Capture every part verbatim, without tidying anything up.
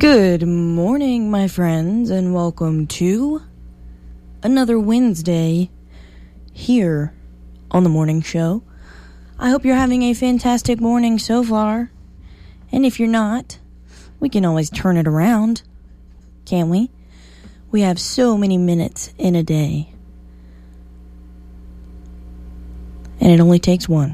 Good morning, my friends, and welcome to another Wednesday here on the morning show. I hope you're having a fantastic morning so far. And if you're not, we can always turn it around, can't we? We have so many minutes in a day. And it only takes one.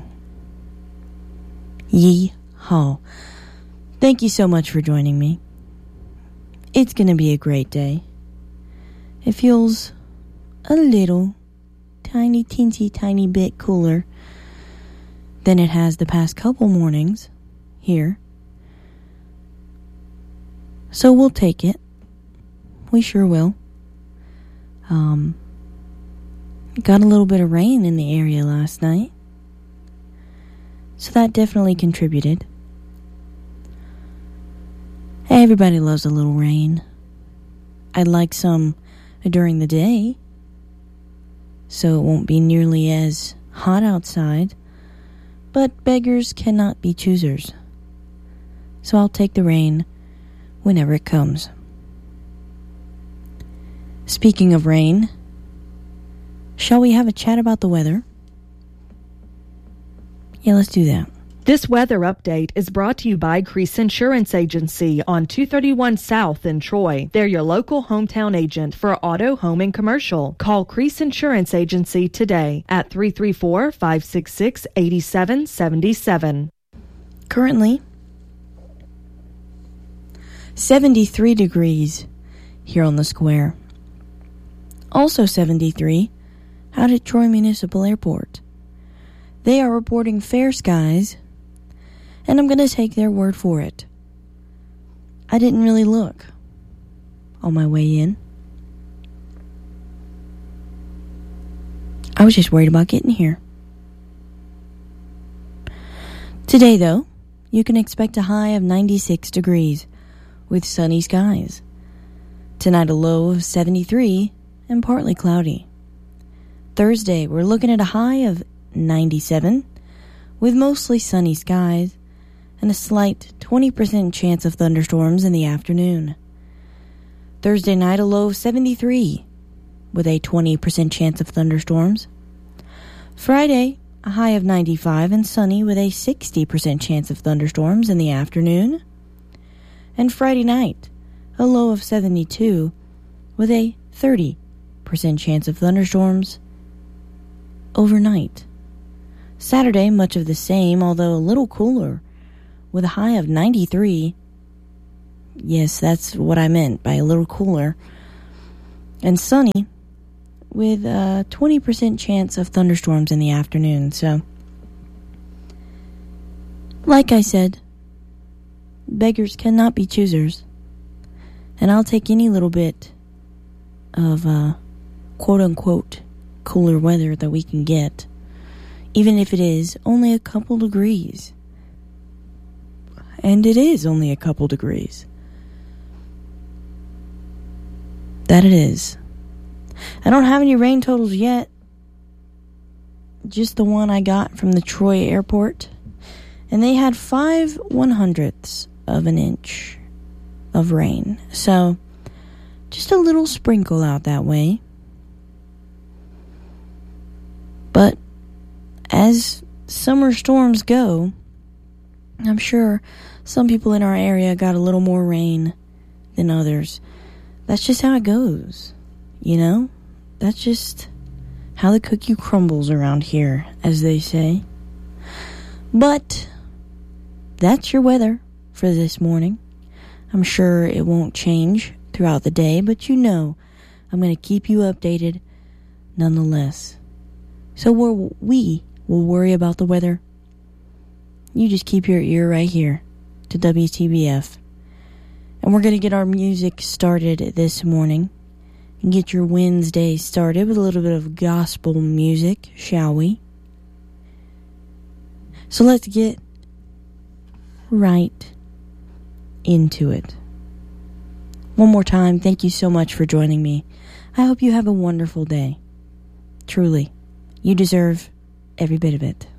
Yee-haw. Thank you so much for joining me. It's going to be a great day. It feels a little, tiny, teensy, tiny bit cooler than it has the past couple mornings here. So we'll take it. We sure will. Um, got a little bit of rain in the area last night, so that definitely contributed. Everybody loves a little rain. I'd like some during the day, so it won't be nearly as hot outside. But beggars cannot be choosers, so I'll take the rain whenever it comes. Speaking of rain, shall we have a chat about the weather? Yeah, let's do that. This weather update is brought to you by Crease Insurance Agency on two thirty-one South in Troy. They're your local hometown agent for auto, home, and commercial. Call Crease Insurance Agency today at three three four, five six six, eight seven seven seven. Currently, seventy-three degrees here on the square. Also seventy-three out at Troy Municipal Airport. They are reporting fair skies, and I'm going to take their word for it. I didn't really look on my way in. I was just worried about getting here. Today, though, you can expect a high of ninety-six degrees with sunny skies. Tonight, a low of seventy-three and partly cloudy. Thursday, we're looking at a high of ninety-seven with mostly sunny skies and a slight twenty percent chance of thunderstorms in the afternoon. Thursday night, a low of seventy-three with a twenty percent chance of thunderstorms. Friday, a high of ninety-five and sunny with a sixty percent chance of thunderstorms in the afternoon. And Friday night, a low of seventy-two with a thirty percent chance of thunderstorms overnight. Saturday, much of the same, although a little cooler, with a high of ninety-three. Yes, that's what I meant by a little cooler. And sunny, with a twenty percent chance of thunderstorms in the afternoon. So, like I said, beggars cannot be choosers. And I'll take any little bit of uh, quote-unquote cooler weather that we can get, even if it is only a couple degrees. And it is only a couple degrees. That it is. I don't have any rain totals yet. Just the one I got from the Troy airport. And they had five one hundredths of an inch of rain. So, just a little sprinkle out that way. But as summer storms go, I'm sure some people in our area got a little more rain than others. That's just how it goes, you know? That's just how the cookie crumbles around here, as they say. But that's your weather for this morning. I'm sure it won't change throughout the day, but you know I'm going to keep you updated nonetheless. So we're, we will worry about the weather. You just keep your ear right here to W T B F. And we're going to get our music started this morning. And get your Wednesday started with a little bit of gospel music, shall we? So let's get right into it. One more time, thank you so much for joining me. I hope you have a wonderful day. Truly, you deserve every bit of it.